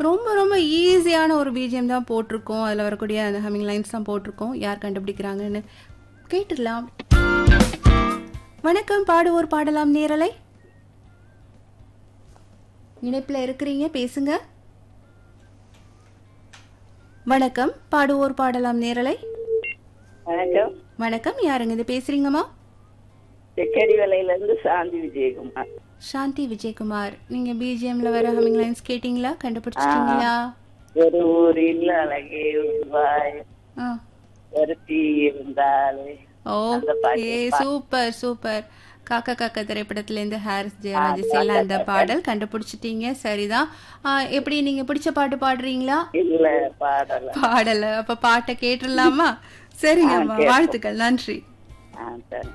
ரொம்ப ரொம்ப ஈஸியான ஒரு பிஜிஎம் தான் போட்டிருக்கோம். அதில் வரக்கூடிய அந்த ஹமிங் லைன்ஸ் தான் போட்டிருக்கோம். யார் கண்டுபிடிக்கிறாங்கன்னு கேட்டுடலாம். வணக்கம், பாடுவோர் பாடலாம் நேரலை. இணைப்பில் இருக்கிறீங்க, பேசுங்க. வணக்கம், பாடுவோர் பாடலாம் நேரலை. வணக்கம். வணக்கம், யாருங்க இது பேசுறீங்கம்மா? செக்கடி வலையில இருந்து சாந்தி விஜயகுமார். சாந்தி விஜயகுமார், நீங்க பிஜிஎம்ல வர ஹமிங் லைன்ஸ் கேட்டீங்களா? கண்டுபிடிச்சிட்டீங்களா? ஒரு ஊரில் அழகே உருவாய் ஆ, ஒருத்தி இருந்தாலே. Okay, super super. காக்கா காக்கா திரைப்படத்துல இருந்து ஹாரிஸ் ஜெயராஜ் இசையில அந்த பாடல் கண்டுபிடிச்சிட்டீங்க. சரிதான். எப்படி நீங்க பிடிச்ச பாட்டு பாடுறீங்களா? இல்ல பாடல. பாடல. அப்ப பாட்டை கேட்டுடலாமா? சரிங்கம்மா, வாழ்த்துக்கள், நன்றி. சரி.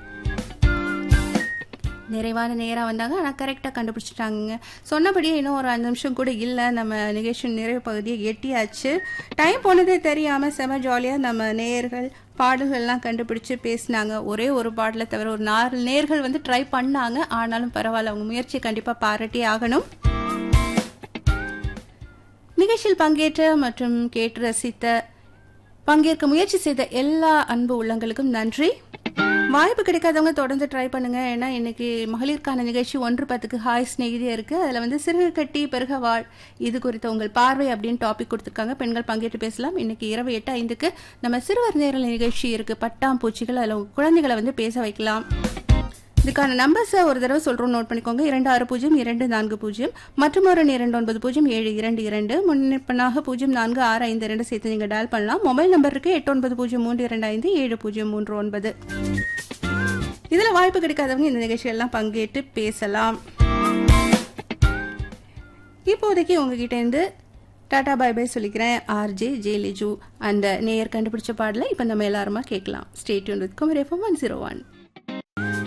நிறைவான நேரம் வந்தாங்க, ஆனால் கரெக்டாக கண்டுபிடிச்சிட்டாங்க. சொன்னபடியே இன்னும் ஒரு 5 நிமிஷம் கூட இல்லை, நம்ம நிகழ்ச்சி நிறைவு பகுதியை எட்டியாச்சு. டைம் போனதே தெரியாமல் செம ஜாலியாக நம்ம நேயர்கள் பாடல்கள்லாம் கண்டுபிடிச்சு பேசினாங்க. ஒரே ஒரு பாடலை தவிர ஒரு 4 நேயர்கள் வந்து ட்ரை பண்ணாங்க. ஆனாலும் பரவாயில்ல, அவங்க முயற்சியை கண்டிப்பாக பாராட்டி ஆகணும். நிகழ்ச்சியில் பங்கேற்ற மற்றும் கேட்டு ரசித்த, பங்கேற்க முயற்சி செய்த எல்லா அன்பு உள்ளங்களுக்கும் நன்றி. வாய்ப்பு கிடைக்காதவங்க தொடர்ந்து ட்ரை பண்ணுங்க. ஏன்னா இன்னைக்கு மகளிருக்கான நிகழ்ச்சி 1:10க்கு ஹாய் ஸ்நேகிதியா இருக்கு. அதில் வந்து சிறுக கட்டி பெருக வாழ், இது குறித்த உங்கள் பார்வை அப்படின்னு டாபிக் கொடுத்துருக்காங்க. பெண்கள் பங்கேற்று பேசலாம். இன்னைக்கு இரவு 8:05க்கு நம்ம சிறுவர் நேரல் நிகழ்ச்சி இருக்கு, பட்டாம்பூச்சிகள். அதில் குழந்தைகளை வந்து பேச வைக்கலாம். இதுக்கான நம்பர்ஸை ஒரு தடவை சொல்கிறோம், நோட் பண்ணிக்கோங்க. 260240 மற்றும் ஒரு 290722 முன்னெப்பனாக 0465 சேர்த்து நீங்கள் டயல் பண்ணலாம். மொபைல் நம்பர் இருக்கு 8903257039. இதில் வாய்ப்பு கிடைக்காதவங்க இந்த நிகழ்ச்சியெல்லாம் பங்கேற்று பேசலாம். இப்போதைக்கு உங்ககிட்ட இருந்து டாடா பை பை சொல்லிக்கிறேன். ஆர்ஜே ஜெயலிஜு. அந்த நேயர் கண்டுபிடிச்ச பாடலை இப்போ நம்ம எல்லாருமா கேட்கலாம். Stay tune with Kumari FM 101.